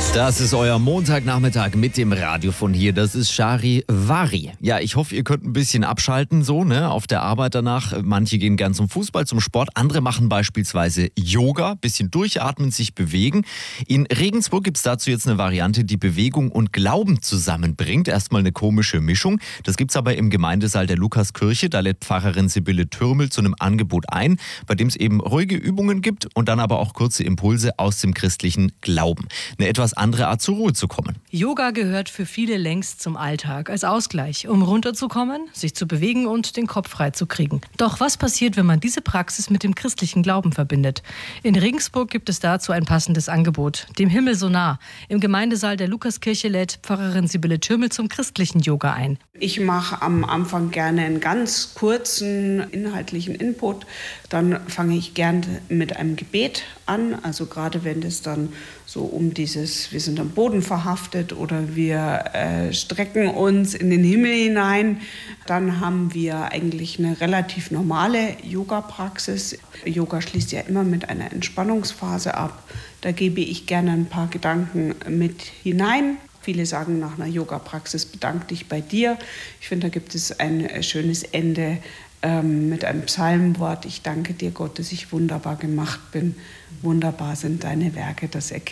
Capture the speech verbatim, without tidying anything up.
Das ist euer Montagnachmittag mit dem Radio von hier. Das ist Charivari. Ja, ich hoffe, ihr könnt ein bisschen abschalten, so, ne, auf der Arbeit danach. Manche gehen gern zum Fußball, zum Sport. Andere machen beispielsweise Yoga, bisschen durchatmen, sich bewegen. In Regensburg gibt es dazu jetzt eine Variante, die Bewegung und Glauben zusammenbringt. Erstmal eine komische Mischung. Das gibt's aber im Gemeindesaal der Lukaskirche. Da lädt Pfarrerin Sibylle Türmel zu einem Angebot ein, bei dem es eben ruhige Übungen gibt und dann aber auch kurze Impulse aus dem christlichen Glauben. Eine etwas andere Art zur Ruhe zu kommen. Yoga gehört für viele längst zum Alltag als Ausgleich, um runterzukommen, sich zu bewegen und den Kopf frei zu kriegen. Doch was passiert, wenn man diese Praxis mit dem christlichen Glauben verbindet? In Regensburg gibt es dazu ein passendes Angebot. Dem Himmel so nah. Im Gemeindesaal der Lukaskirche lädt Pfarrerin Sibylle Türmel zum christlichen Yoga ein. Ich mache am Anfang gerne einen ganz kurzen inhaltlichen Input. Dann fange ich gern mit einem Gebet an. Also gerade wenn es dann so um dieses, wir sind am Boden verhaftet oder wir äh, strecken uns in den Himmel hinein, dann haben wir eigentlich eine relativ normale Yoga-Praxis. Yoga schließt ja immer mit einer Entspannungsphase ab. Da gebe ich gerne ein paar Gedanken mit hinein. Viele sagen nach einer Yoga-Praxis, bedank dich bei dir. Ich finde, da gibt es ein schönes Ende ähm, mit einem Psalmwort. Ich danke dir, Gott, dass ich wunderbar gemacht bin. Wunderbar sind deine Werke, das erkennt